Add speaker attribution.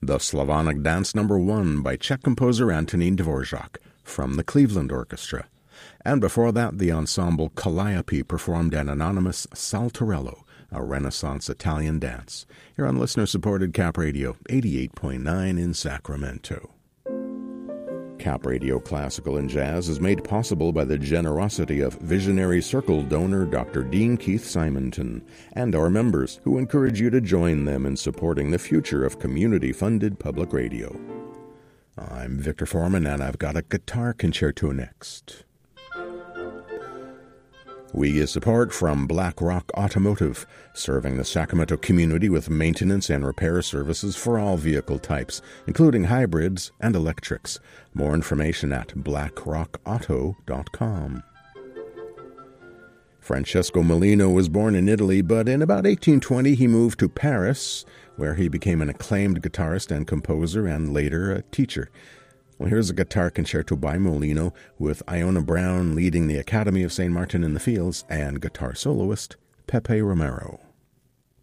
Speaker 1: the Slavonic Dance No. 1 by Czech composer Antonín Dvorak from the Cleveland Orchestra. And before that, the ensemble Calliope performed an anonymous Saltarello, a Renaissance Italian dance, here on listener-supported Cap Radio 88.9 in Sacramento. Cap Radio Classical and Jazz is made possible by the generosity of Visionary Circle donor Dr. Dean Keith Simonton and our members, who encourage you to join them in supporting the future of community-funded public radio. I'm Victor Foreman, and I've got a guitar concerto next. We get support from Black Rock Automotive, serving the Sacramento community with maintenance and repair services for all vehicle types, including hybrids and electrics. More information at blackrockauto.com. Francesco Molino was born in Italy, but in about 1820 he moved to Paris, where he became an acclaimed guitarist and composer and later a teacher. Well, here's a guitar concerto by Molino, with Iona Brown leading the Academy of St. Martin in the Fields and guitar soloist Pepe Romero.